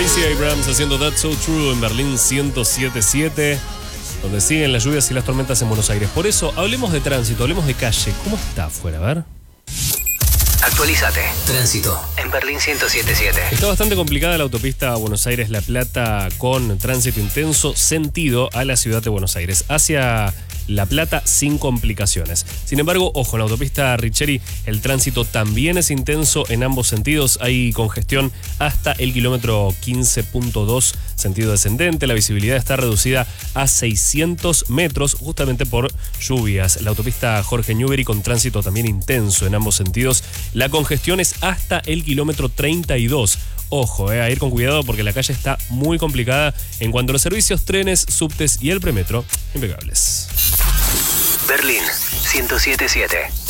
Stacey Abrams haciendo That's So True en Berlín 107.7, donde siguen las lluvias y las tormentas en Buenos Aires. Por eso, hablemos de tránsito, hablemos de calle. ¿Cómo está afuera? A ver. Actualízate. Tránsito en Berlín 107.7. Está bastante complicada la autopista Buenos Aires-La Plata con tránsito intenso sentido a la ciudad de Buenos Aires. Hacia La Plata sin complicaciones. Sin embargo, ojo, en la autopista Richeri el tránsito también es intenso en ambos sentidos. Hay congestión hasta el kilómetro 15.2 sentido descendente. La visibilidad está reducida a 600 metros justamente por lluvias. La autopista Jorge Newbery con tránsito también intenso en ambos sentidos. La congestión es hasta el kilómetro 32. Ojo, a ir con cuidado porque la calle está muy complicada en cuanto a los servicios, trenes, subtes y el premetro, impecables. Berlín 107.7.